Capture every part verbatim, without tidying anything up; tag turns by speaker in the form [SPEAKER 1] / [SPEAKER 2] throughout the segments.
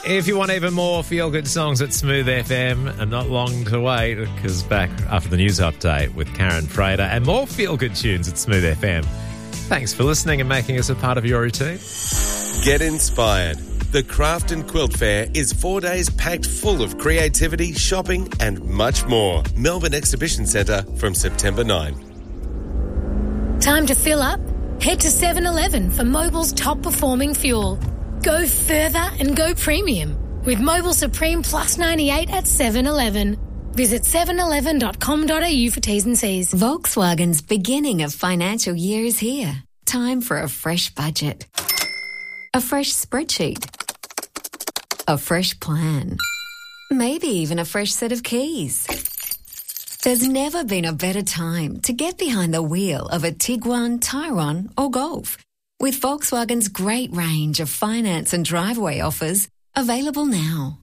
[SPEAKER 1] If you want even more feel-good songs at Smooth F M, and not long to wait, because back after the news update with Karen Frater, and more feel-good tunes at Smooth F M. Thanks for listening and making us a part of your routine.
[SPEAKER 2] Get inspired. The Craft and Quilt Fair is four days packed full of creativity, shopping and much more. Melbourne Exhibition Centre from September ninth.
[SPEAKER 3] Time to fill up? Head to seven eleven for Mobil's top-performing fuel. Go further and go premium with Mobil Supreme Plus ninety-eight at seven eleven. Visit seven eleven dot com dot a u for T's and C's.
[SPEAKER 4] Volkswagen's beginning of financial year is here. Time for a fresh budget. A fresh spreadsheet. A fresh plan. Maybe even a fresh set of keys. There's never been a better time to get behind the wheel of a Tiguan, Tyrone or Golf. With Volkswagen's great range of finance and driveway offers available now.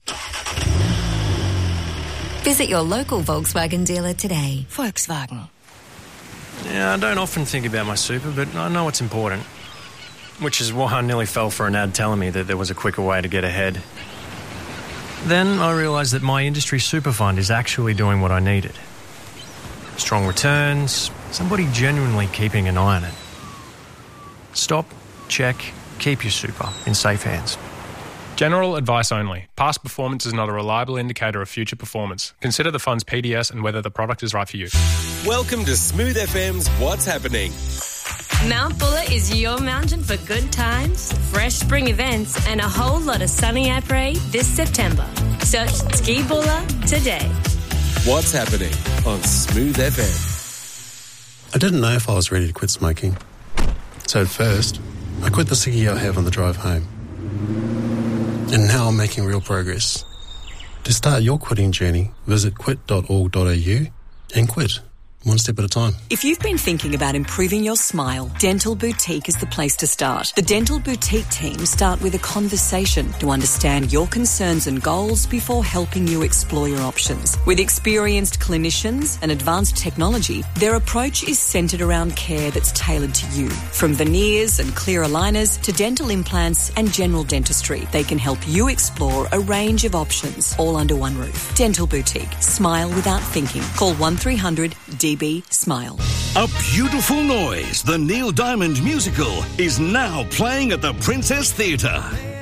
[SPEAKER 4] Visit your local Volkswagen dealer today.
[SPEAKER 5] Volkswagen.
[SPEAKER 6] Yeah, I don't often think about my super, but I know it's important. Which is why I nearly fell for an ad telling me that there was a quicker way to get ahead. Then I realised that my industry super fund is actually doing what I needed. Strong returns, somebody genuinely keeping an eye on it. Stop, check, keep your super in safe hands.
[SPEAKER 7] General advice only. Past performance is not a reliable indicator of future performance. Consider the fund's P D S and whether the product is right for you.
[SPEAKER 2] Welcome to Smooth F M's What's Happening.
[SPEAKER 8] Mount Buller is your mountain for good times, fresh spring events, and a whole lot of sunny après this September. Search Ski Buller today.
[SPEAKER 2] What's Happening on Smooth F M.
[SPEAKER 9] I didn't know if I was ready to quit smoking. So at first, I quit the ciggy I have on the drive home. And now I'm making real progress. To start your quitting journey, visit quit dot org dot a u and quit. One step at a time.
[SPEAKER 5] If you've been thinking about improving your smile, Dental Boutique is the place to start. The Dental Boutique team start with a conversation to understand your concerns and goals before helping you explore your options. With experienced clinicians and advanced technology, their approach is centred around care that's tailored to you. From veneers and clear aligners to dental implants and general dentistry, they can help you explore a range of options, all under one roof. Dental Boutique. Smile without thinking. Call one three hundred D B Smile.
[SPEAKER 10] A Beautiful Noise, the Neil Diamond musical, is now playing at the Princess Theatre.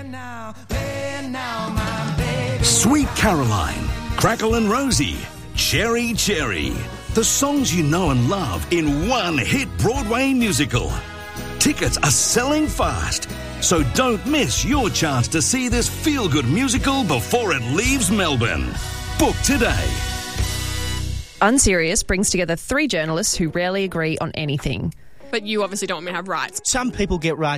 [SPEAKER 10] Sweet Caroline, Crackle and Rosie, Cherry Cherry. The songs you know and love in one hit Broadway musical. Tickets are selling fast, so don't miss your chance to see this feel-good musical before it leaves Melbourne. Book today.
[SPEAKER 11] Unserious brings together three journalists who rarely agree on anything.
[SPEAKER 12] But you obviously don't want me to have rights.
[SPEAKER 13] Some people get right